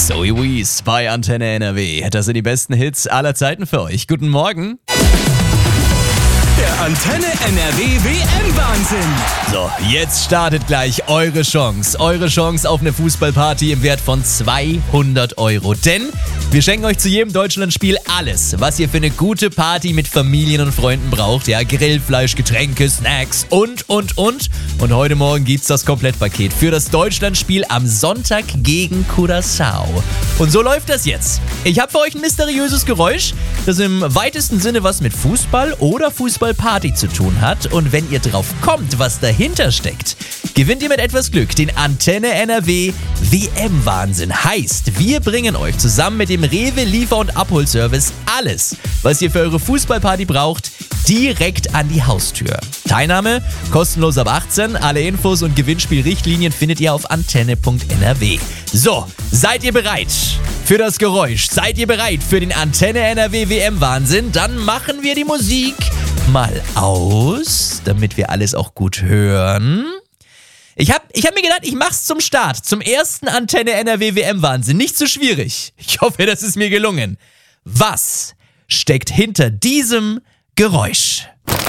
Zoe Wees bei Antenne NRW. Das sind die besten Hits aller Zeiten für euch. Guten Morgen. Der Antenne NRW WM-Wahnsinn. So, jetzt startet gleich eure Chance. Eure Chance auf eine Fußballparty im Wert von 200 €. Denn wir schenken euch zu jedem Deutschlandspiel alles, was ihr für eine gute Party mit Familien und Freunden braucht. Ja, Grillfleisch, Getränke, Snacks und. Und heute Morgen gibt's das Komplettpaket für das Deutschlandspiel am Sonntag gegen Curaçao. Und so läuft das jetzt. Ich habe für euch ein mysteriöses Geräusch, das im weitesten Sinne was mit Fußball oder Fußballparty zu tun hat. Und wenn ihr drauf kommt, was dahinter steckt, gewinnt ihr mit etwas Glück den Antenne NRW WM-Wahnsinn. Heißt, wir bringen euch zusammen mit dem Rewe Liefer- und Abholservice alles, was ihr für eure Fußballparty braucht, direkt an die Haustür. Teilnahme kostenlos ab 18. Alle Infos und Gewinnspielrichtlinien findet ihr auf antenne.nrw. So, seid ihr bereit für das Geräusch? Seid ihr bereit für den Antenne NRW WM-Wahnsinn? Dann machen wir die Musik mal aus, damit wir alles auch gut hören. Ich hab mir gedacht, ich mach's zum Start, zum ersten Antenne NRW WM-Wahnsinn. Nicht so schwierig. Ich hoffe, das ist mir gelungen. Was steckt hinter diesem Geräusch?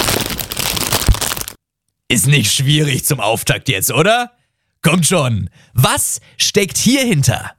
Ist nicht schwierig zum Auftakt jetzt, oder? Kommt schon. Was steckt hier hinter?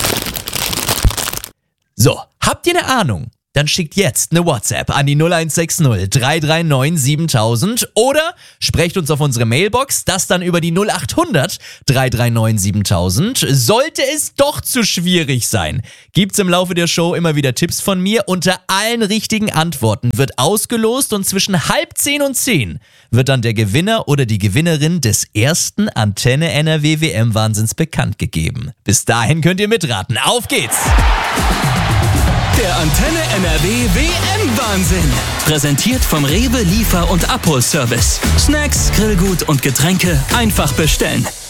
So, habt ihr eine Ahnung? Dann schickt jetzt eine WhatsApp an die 0160 339 7000 oder sprecht uns auf unsere Mailbox, das dann über die 0800 339 7000. Sollte es doch zu schwierig sein, gibt's im Laufe der Show immer wieder Tipps von mir. Unter allen richtigen Antworten wird ausgelost und zwischen 9:30 und 10 wird dann der Gewinner oder die Gewinnerin des ersten Antenne NRW WM-Wahnsinns bekannt gegeben. Bis dahin könnt ihr mitraten. Auf geht's! Der Antenne NRW WM-Wahnsinn. Präsentiert vom Rewe Liefer- und Abholservice. Snacks, Grillgut und Getränke einfach bestellen.